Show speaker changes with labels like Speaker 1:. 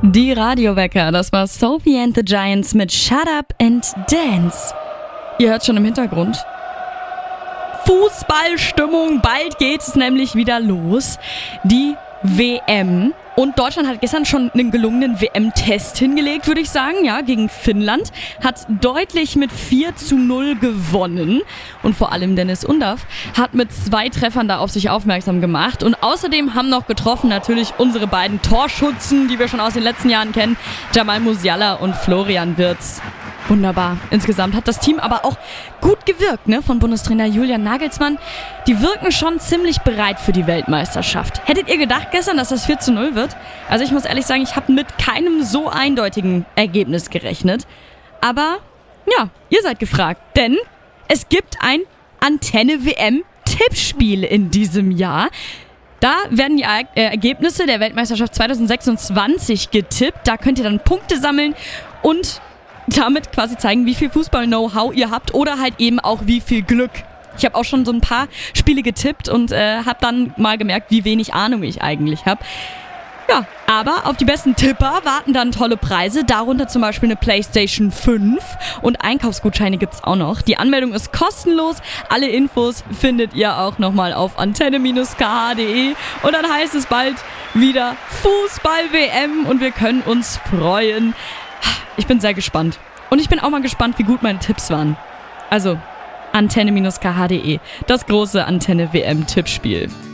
Speaker 1: Die Radiowecker, das war Sophie and the Giants mit Shut Up and Dance. Ihr hört schon im Hintergrund. Fußballstimmung, bald geht es nämlich wieder los. Die WM. Und Deutschland hat gestern schon einen gelungenen WM-Test hingelegt, würde ich sagen, ja, gegen Finnland. Hat deutlich mit 4:0 gewonnen. Und vor allem Dennis Undav hat mit 2 Treffern da auf sich aufmerksam gemacht. Und außerdem haben noch getroffen natürlich unsere beiden Torschützen, die wir schon aus den letzten Jahren kennen. Jamal Musiala und Florian Wirtz. Wunderbar. Insgesamt hat das Team aber auch gut gewirkt, ne, von Bundestrainer Julian Nagelsmann. Die wirken schon ziemlich bereit für die Weltmeisterschaft. Hättet ihr gedacht gestern, dass das 4:0 wird? Also ich muss ehrlich sagen, ich habe mit keinem so eindeutigen Ergebnis gerechnet. Aber ja, ihr seid gefragt, denn es gibt ein Antenne-WM-Tippspiel in diesem Jahr. Da werden die Ergebnisse der Weltmeisterschaft 2026 getippt. Da könnt ihr dann Punkte sammeln und damit quasi zeigen, wie viel Fußball-Know-how ihr habt oder halt eben auch wie viel Glück. Ich habe auch schon so ein paar Spiele getippt und habe dann mal gemerkt, wie wenig Ahnung ich eigentlich habe. Ja, aber auf die besten Tipper warten dann tolle Preise, darunter zum Beispiel eine PlayStation 5 und Einkaufsgutscheine gibt's auch noch. Die Anmeldung ist kostenlos, alle Infos findet ihr auch nochmal auf antenne-kh.de und dann heißt es bald wieder Fußball-WM und wir können uns freuen. Ich bin sehr gespannt. Und ich bin auch mal gespannt, wie gut meine Tipps waren. Also, antenne-kh.de, das große Antenne-WM-Tippspiel.